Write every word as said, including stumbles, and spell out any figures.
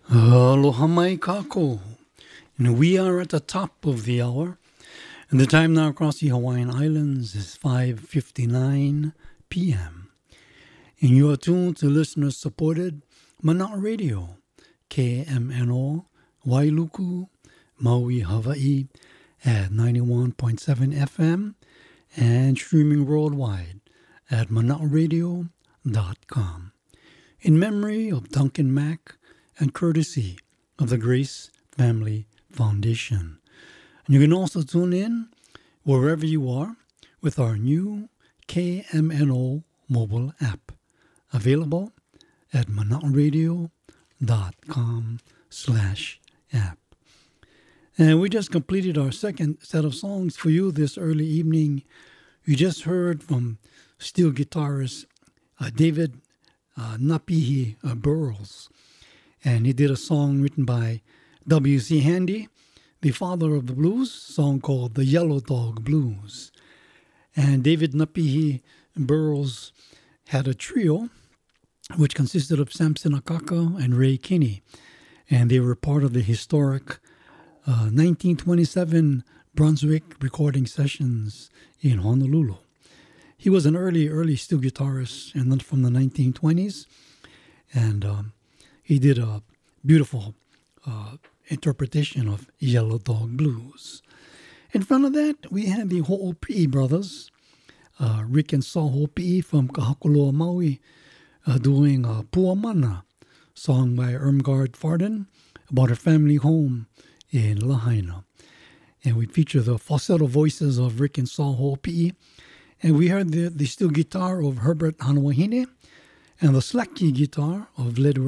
Aloha mai kako. And we are at the top of the hour. And the time now across the Hawaiian Islands is five fifty-nine p.m. And you are tuned to listener-supported Mana'a Radio, K M N O, Wailuku, Maui, Hawaii, at ninety-one point seven F M and streaming worldwide at mana'aradio dot com. In memory of Duncan Mack and courtesy of the Grace Family Foundation. And you can also tune in wherever you are with our new K M N O mobile app, available at mana'aradio dot com slash app. And we just completed our second set of songs for you this early evening. You just heard from steel guitarist uh, David uh, Napihi uh, Burrows. And he did a song written by W C Handy, the father of the blues, a song called The Yellow Dog Blues. And David Napihi Burrows had a trio which consisted of Samson Akaka and Ray Kinney. And they were part of the historic uh, nineteen twenty-seven Brunswick recording sessions in Honolulu. He was an early, early steel guitarist and then from the nineteen twenties. And um, he did a beautiful uh, interpretation of Yellow Dog Blues. In front of that, we had the Ho'opi'i brothers, uh, Rick and Saul Ho'opi'i from Kahakuloa, Maui, uh, doing uh, Puamana, song by Irmgard Farden about her family home in Lahaina. And we feature the falsetto voices of Rick and Saul Ho'opi'i. And we heard the, the steel guitar of Herbert Hanawahine and the slack key guitar of Led